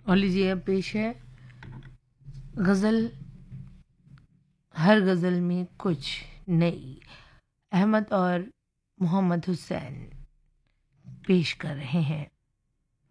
और लीजिए अब पेश है गज़ल, हर गज़ल में कुछ नई। अहमद और मोहम्मद हुसैन पेश कर रहे हैं।